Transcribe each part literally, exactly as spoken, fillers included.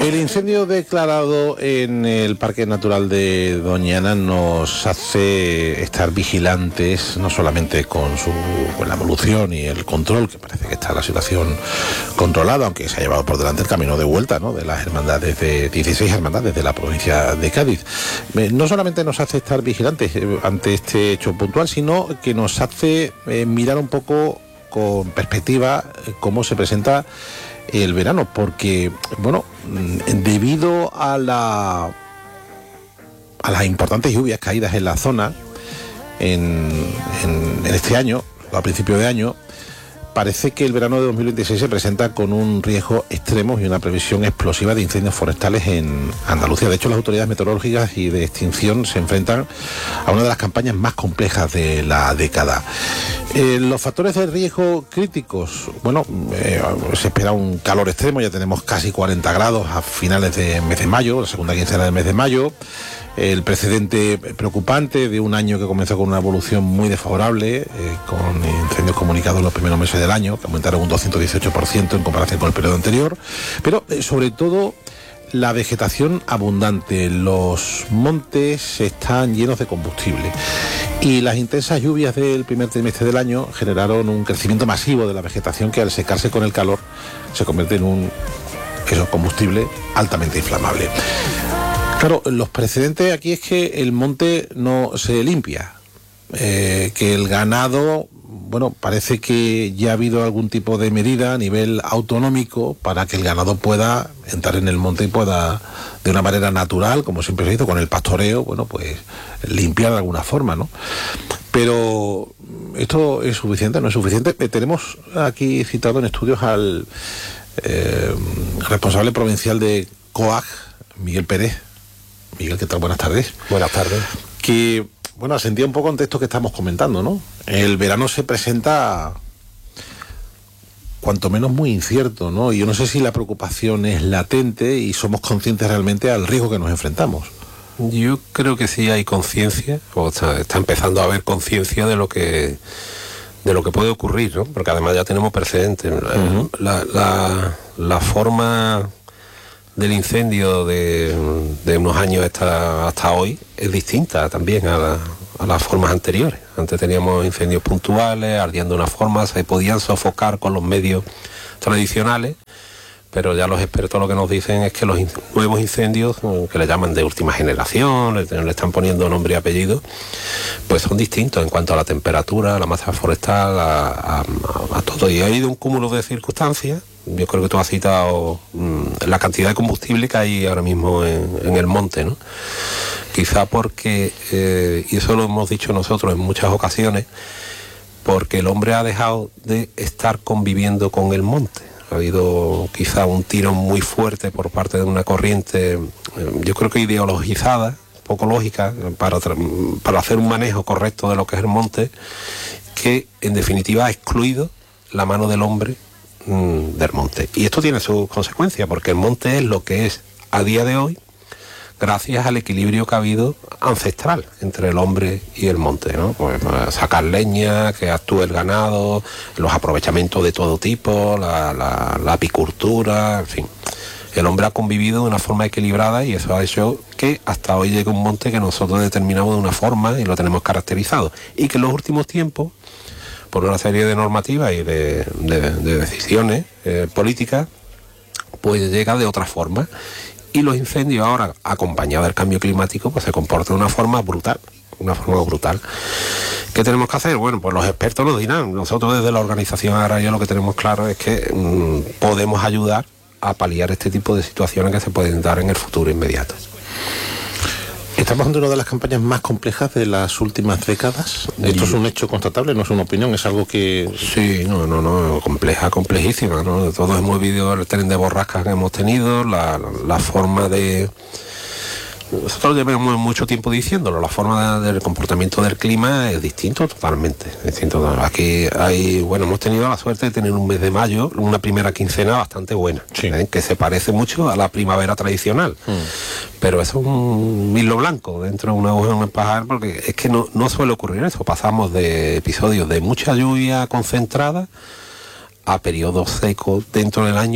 El incendio declarado en el Parque Natural de Doñana nos hace estar vigilantes, no solamente con su con la evolución y el control, que parece que está la situación controlada, aunque se ha llevado por delante el camino de vuelta, ¿no?, de las hermandades, de dieciséis hermandades de la provincia de Cádiz. Eh, no solamente nos hace estar vigilantes eh, ante este hecho puntual, sino que nos hace eh, mirar un poco con perspectiva eh, cómo se presenta el verano, porque, bueno, debido a la a las importantes lluvias caídas en la zona en, en, en este año, a principio de año, parece que el verano de dos mil veintiséis se presenta con un riesgo extremo y una previsión explosiva de incendios forestales en Andalucía. De hecho, las autoridades meteorológicas y de extinción se enfrentan a una de las campañas más complejas de la década. Eh, los factores de riesgo críticos, bueno, eh, se espera un calor extremo, ya tenemos casi cuarenta grados a finales del mes de mayo, la segunda quincena del mes de mayo. El precedente preocupante de un año que comenzó con una evolución muy desfavorable, eh, con incendios comunicados en los primeros meses del año, que aumentaron un doscientos dieciocho por ciento en comparación con el periodo anterior, pero eh, sobre todo la vegetación abundante. Los montes están llenos de combustible y las intensas lluvias del primer trimestre del año generaron un crecimiento masivo de la vegetación que, al secarse con el calor, se convierte en un eso, combustible altamente inflamable. Claro, los precedentes aquí es que el monte no se limpia, eh, que el ganado, bueno, parece que ya ha habido algún tipo de medida a nivel autonómico para que el ganado pueda entrar en el monte y pueda, de una manera natural, como siempre se hizo con el pastoreo, bueno, pues limpiar de alguna forma, ¿no? Pero esto es suficiente, no es suficiente. Eh, tenemos aquí citado en estudios al eh, responsable provincial de COAG, Miguel Pérez. Miguel, ¿qué tal? Buenas tardes. Buenas tardes. Que, bueno, asentía un poco ante esto que estamos comentando, ¿no? El verano se presenta cuanto menos muy incierto, ¿no? Y yo no sé si la preocupación es latente y somos conscientes realmente al riesgo que nos enfrentamos. Yo creo que sí hay conciencia, o está, está empezando a haber conciencia de lo que de lo que puede ocurrir, ¿no? Porque además ya tenemos precedentes. Uh-huh. La, la, la forma del incendio de, de unos años hasta, hasta hoy es distinta también a, la, a las formas anteriores. Antes teníamos incendios puntuales, ardiendo de una forma, se podían sofocar con los medios tradicionales, pero ya los expertos lo que nos dicen es que los in- nuevos incendios, que le llaman de última generación, le, le están poniendo nombre y apellido, pues son distintos en cuanto a la temperatura, a la masa forestal, a, a, a todo. Y ha habido un cúmulo de circunstancias. Yo creo que tú has citado mmm, la cantidad de combustible que hay ahora mismo en, en el monte, ¿no? Quizá porque, eh, y eso lo hemos dicho nosotros en muchas ocasiones, porque el hombre ha dejado de estar conviviendo con el monte. Ha habido quizá un tiro muy fuerte por parte de una corriente, eh, yo creo que ideologizada, poco lógica, para, para hacer un manejo correcto de lo que es el monte, que en definitiva ha excluido la mano del hombre del monte. Y esto tiene sus consecuencias, porque el monte es lo que es a día de hoy gracias al equilibrio que ha habido ancestral entre el hombre y el monte, ¿no? Pues sacar leña, que actúe el ganado, los aprovechamientos de todo tipo, la, la, la apicultura, en fin. El hombre ha convivido de una forma equilibrada y eso ha hecho que hasta hoy llegue un monte que nosotros determinamos de una forma y lo tenemos caracterizado. Y que en los últimos tiempos, por una serie de normativas y de, de, de decisiones eh, políticas, pues llega de otra forma. Y los incendios ahora, acompañados del cambio climático, pues se comportan de una forma brutal, una forma brutal. ¿Qué tenemos que hacer? Bueno, pues los expertos nos dirán. Nosotros desde la organización agraria lo que tenemos claro es que mmm, podemos ayudar a paliar este tipo de situaciones que se pueden dar en el futuro inmediato. Estamos ante una de las campañas más complejas de las últimas décadas. Esto es un hecho constatable, no es una opinión, es algo que... Sí, no, no, no, compleja, complejísima, ¿no? Todos hemos vivido el tren de borrascas que hemos tenido, la, la forma de... Nosotros llevamos mucho tiempo diciéndolo, la forma de, del comportamiento del clima es distinto totalmente. Es distinto. Aquí hay, bueno, hemos tenido la suerte de tener un mes de mayo, una primera quincena bastante buena, sí. ¿eh? Que se parece mucho a la primavera tradicional. Mm. Pero eso es un hilo blanco dentro de una aguja en un pajar, porque es que no, no suele ocurrir eso. Pasamos de episodios de mucha lluvia concentrada a periodos secos dentro del año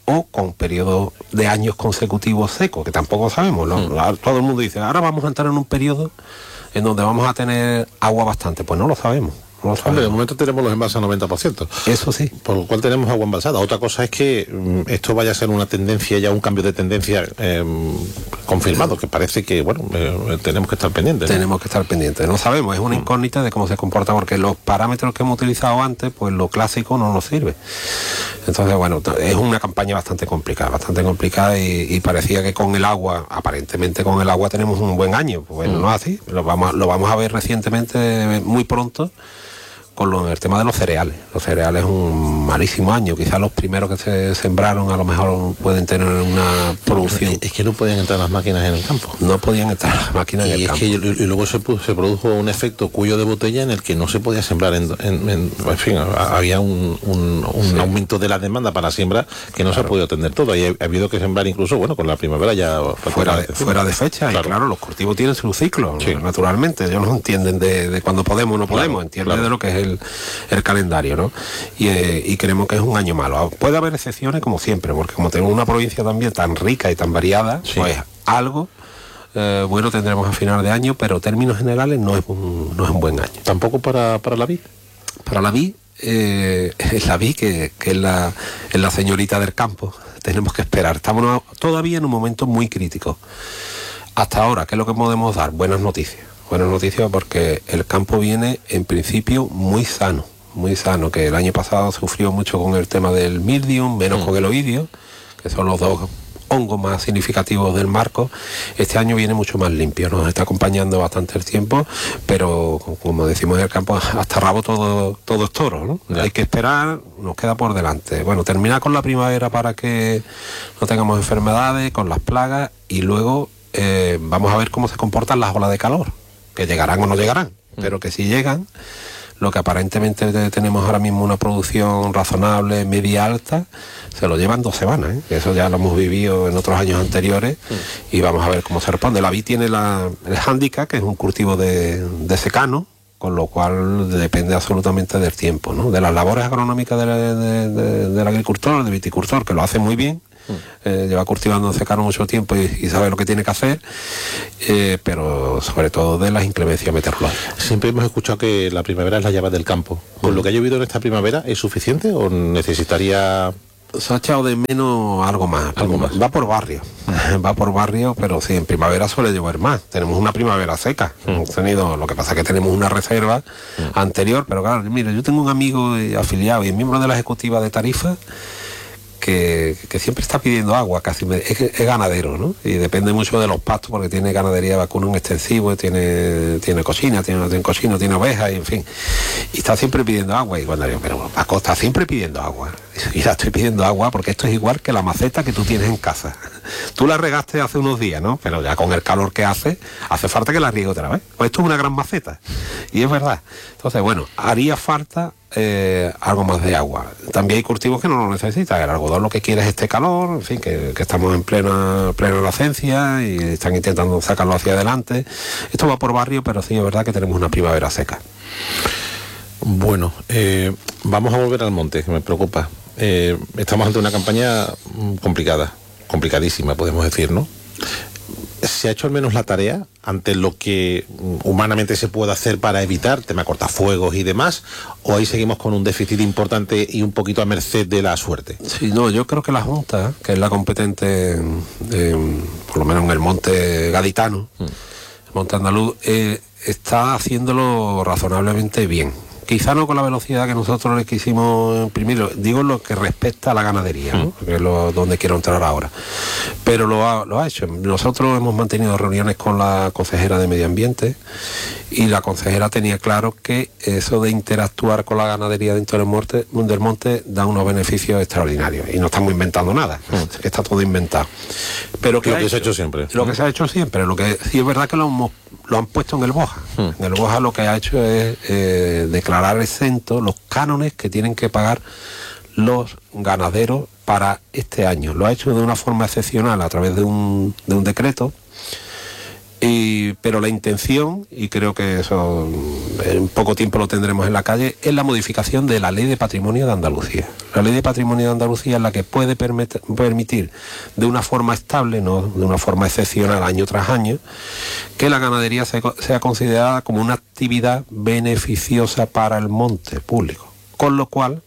o con periodos de años consecutivos secos, que tampoco sabemos, ¿no? Mm. Todo el mundo dice, ahora vamos a entrar en un periodo en donde vamos a tener agua bastante. Pues no lo sabemos. No lo sabemos. Hombre, de momento tenemos los embalses al noventa por ciento. Eso sí. Por lo cual tenemos agua embalsada. Otra cosa es que um, esto vaya a ser una tendencia, ya un cambio de tendencia eh, confirmado, que parece que, bueno, eh, tenemos que estar pendientes, ¿no? Tenemos que estar pendientes. No sabemos, es una incógnita de cómo se comporta, porque los parámetros que hemos utilizado antes, pues lo clásico no nos sirve. Entonces, bueno, es una campaña bastante complicada, bastante complicada y, y parecía que con el agua, aparentemente con el agua tenemos un buen año. Pues bueno, mm. no es así. Lo vamos, lo vamos a ver recientemente, muy pronto, con lo, el tema de los cereales. Los cereales es un malísimo año. Quizás los primeros que se sembraron a lo mejor pueden tener una producción. Es que, es que no podían entrar las máquinas en el campo. No podían entrar las máquinas y en el es campo. Que, y luego se, se produjo un efecto cuello de botella en el que no se podía sembrar. En, en, en, en fin, había un, un, un sí. aumento de la demanda para siembra que no claro. se ha podido atender todo. Y ha, ha habido que sembrar incluso, bueno, con la primavera ya fuera de, fuera de fecha. Claro. Y claro, los cultivos tienen su ciclo, sí. naturalmente. Ellos no entienden de, de cuando podemos o no podemos, claro, entienden claro. de lo que es el, el calendario, ¿no? Y, eh, y creemos que es un año malo. Puede haber excepciones como siempre, porque como tenemos una provincia también tan rica y tan variada, sí. pues algo eh, bueno tendremos a final de año, pero en términos generales no es un, no es un buen año. ¿Tampoco para, para la vid? Para la vid, eh, la vid que, que es, la, es la señorita del campo, tenemos que esperar. Estamos todavía en un momento muy crítico. Hasta ahora, ¿qué es lo que podemos dar? Buenas noticias. Buenas noticias porque el campo viene en principio muy sano. muy sano, que el año pasado sufrió mucho con el tema del mildium, menos mm. con el oidio, que son los dos hongos más significativos del marco. Este año viene mucho más limpio, nos está acompañando bastante el tiempo, pero como decimos en el campo, hasta rabo todo, todo es toro, ¿no? Yeah. Hay que esperar, nos queda por delante. Bueno, terminar con la primavera para que no tengamos enfermedades, con las plagas, y luego eh, vamos a ver cómo se comportan las olas de calor, que llegarán o no llegarán, mm. pero que si llegan, lo que aparentemente tenemos ahora mismo una producción razonable, media alta, se lo llevan dos semanas, ¿eh? Eso ya lo hemos vivido en otros años anteriores mm. y vamos a ver cómo se responde. La vid tiene la, el hándicap, que es un cultivo de, de secano, con lo cual depende absolutamente del tiempo, ¿no? De las labores agronómicas de, de, de, del agricultor, del viticultor, que lo hace muy bien. Eh, lleva cultivando en secano mucho tiempo y, y sabe lo que tiene que hacer, eh, pero sobre todo de las inclemencias meteorológicas. Siempre hemos escuchado que la primavera es la llave del campo. ¿Con uh-huh. lo que ha llovido en esta primavera es suficiente o necesitaría...? Se ha echado de menos algo más. ¿Algo más? Va por barrio, va por barrio, pero sí, en primavera suele llover más. Tenemos una primavera seca. Uh-huh. Hemos tenido, lo que pasa es que tenemos una reserva uh-huh. anterior, pero claro, mire, yo tengo un amigo afiliado y miembro de la ejecutiva de Tarifa, Que, que siempre está pidiendo agua, casi me, es, es ganadero, ¿no? Y depende mucho de los pastos, porque tiene ganadería vacuna extensivo, tiene tiene cocina, tiene, tiene cocina, tiene ovejas, y en fin. Y está siempre pidiendo agua. Y cuando digo, pero Paco, está siempre pidiendo agua. Y la estoy pidiendo agua porque esto es igual que la maceta que tú tienes en casa. Tú la regaste hace unos días, ¿no? Pero ya con el calor que hace, hace falta que la riegue otra vez. Pues esto es una gran maceta. Y es verdad. Entonces, bueno, haría falta Eh, algo más de agua. También hay cultivos que no lo necesitan. El algodón lo que quiere es este calor, en fin, que, que estamos en plena plena nacencia y están intentando sacarlo hacia adelante. Esto va por barrio, pero sí es verdad que tenemos una primavera seca. Bueno, eh, vamos a volver al monte, que me preocupa. Eh, estamos ante una campaña complicada, complicadísima, podemos decir, ¿no? ¿Se ha hecho al menos la tarea ante lo que humanamente se puede hacer para evitar tema cortafuegos y demás? ¿O ahí seguimos con un déficit importante y un poquito a merced de la suerte? Sí, no, yo creo que la Junta, que es la competente, eh, por lo menos en el monte gaditano, mm. el monte andaluz, eh, está haciéndolo razonablemente bien. Quizá no con la velocidad que nosotros le quisimos imprimirlo, digo lo que respecta a la ganadería, ¿no? Que es lo, donde quiero entrar ahora. Pero lo ha, lo ha hecho. Nosotros hemos mantenido reuniones con la consejera de Medio Ambiente y la consejera tenía claro que eso de interactuar con la ganadería dentro del monte, del monte da unos beneficios extraordinarios. Y no estamos inventando nada, mm. está todo inventado. Pero que lo que se ha hecho siempre. Lo que se ha hecho siempre. Lo que sí es verdad que lo, hemos, lo han puesto en el BOJA. Mm. En el BOJA lo que ha hecho es eh, declarar exentos los cánones que tienen que pagar los ganaderos para este año. Lo ha hecho de una forma excepcional a través de un, de un decreto Y, pero la intención, y creo que eso en poco tiempo lo tendremos en la calle, es la modificación de la Ley de Patrimonio de Andalucía. La Ley de Patrimonio de Andalucía es la que puede permit- permitir de una forma estable, no de una forma excepcional año tras año, que la ganadería se, sea considerada como una actividad beneficiosa para el monte público. Con lo cual,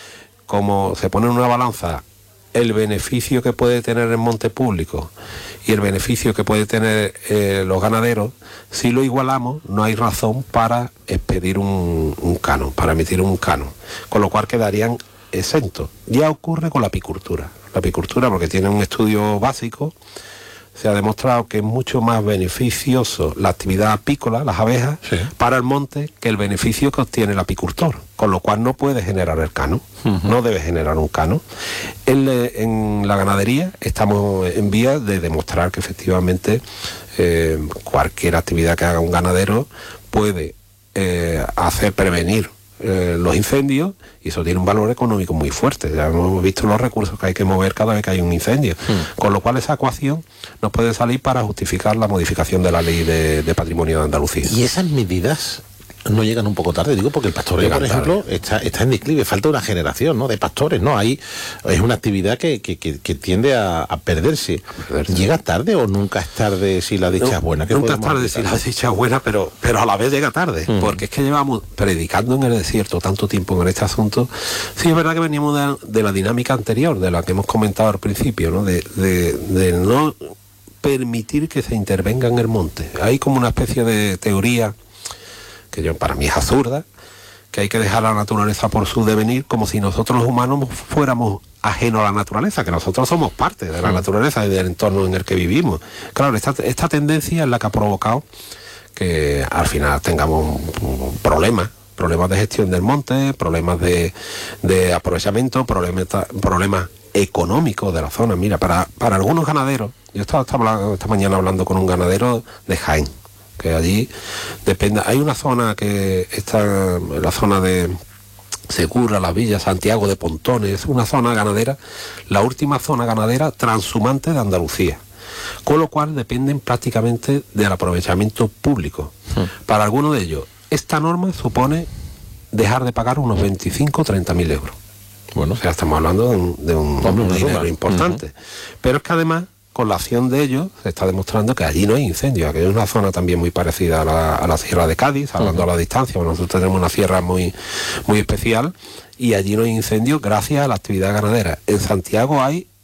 como se pone en una balanza el beneficio que puede tener el monte público y el beneficio que puede tener eh, los ganaderos, si lo igualamos no hay razón para expedir un, un canon, para emitir un canon, con lo cual quedarían exentos. Ya ocurre con la apicultura. La apicultura, porque tiene un estudio básico, se ha demostrado que es mucho más beneficioso la actividad apícola, las abejas, sí, para el monte que el beneficio que obtiene el apicultor, con lo cual no puede generar el canon, uh-huh. no debe generar un canon. En, en la ganadería estamos en vías de demostrar que efectivamente eh, cualquier actividad que haga un ganadero puede eh, hacer prevenir Eh, los incendios, y eso tiene un valor económico muy fuerte. Ya hemos visto los recursos que hay que mover cada vez que hay un incendio, mm. con lo cual esa ecuación nos puede salir para justificar la modificación de la Ley de, de Patrimonio de Andalucía. ¿Y esas medidas no llegan un poco tarde? Digo, porque el pastoreo, por ejemplo, está, está en declive, falta una generación, ¿no?, de pastores, ¿no? Ahí es una actividad que, que, que, que tiende a, a, perderse. a perderse. ¿Llega tarde o nunca es tarde si la dicha no, es buena? Nunca es tarde si la dicha es buena, pero, pero a la vez llega tarde, uh-huh. porque es que llevamos predicando en el desierto tanto tiempo en este asunto. Sí, es verdad que veníamos de, de la dinámica anterior, de la que hemos comentado al principio, ¿no?, de, de, de no permitir que se intervenga en el monte. Hay como una especie de teoría que yo, para mí es absurda, que hay que dejar a la naturaleza por su devenir, como si nosotros los humanos fuéramos ajenos a la naturaleza, que nosotros somos parte de la sí. naturaleza y del entorno en el que vivimos. Claro, esta, esta tendencia es la que ha provocado que al final tengamos problemas, problemas de gestión del monte, problemas de, de aprovechamiento, problemas, problemas económicos de la zona. Mira, para, para algunos ganaderos, yo estaba, estaba esta mañana hablando con un ganadero de Jaén, que allí depende, hay una zona que está en la zona de Segura, Las Villas, Santiago de Pontones, una zona ganadera, la última zona ganadera transhumante de Andalucía, con lo cual dependen prácticamente del aprovechamiento público. Sí. Para algunos de ellos, esta norma supone dejar de pagar unos veinticinco o treinta mil euros. Bueno, o sea, estamos hablando de un, de un, Hombre, un dinero importante. Uh-huh. Pero es que además, con la acción de ellos, se está demostrando que allí no hay incendios, que es una zona también muy parecida a la, a la Sierra de Cádiz, hablando uh-huh. a la distancia. Bueno, nosotros tenemos una sierra muy, muy especial, y allí no hay incendios gracias a la actividad ganadera. En Santiago hay